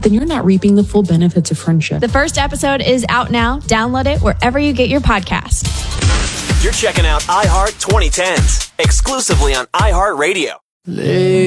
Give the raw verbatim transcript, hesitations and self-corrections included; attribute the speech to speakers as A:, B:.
A: then you're not reaping the full benefits of friendship.
B: The first episode is out now. Download it wherever you get your podcast.
C: You're checking out iHeart twenty tens, exclusively on iHeartRadio.